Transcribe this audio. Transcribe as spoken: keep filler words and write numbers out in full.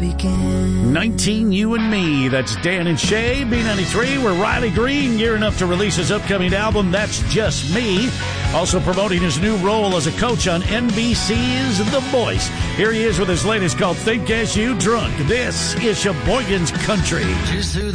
began. nineteen You and Me. That's Dan and Shay. B ninety-three, where Riley Green gearing up to release his upcoming album, That's Just Me. Also promoting his new role as a coach on N B C's The Voice. Here he is with his latest called Think As You Drunk. This is Sheboygan's Country.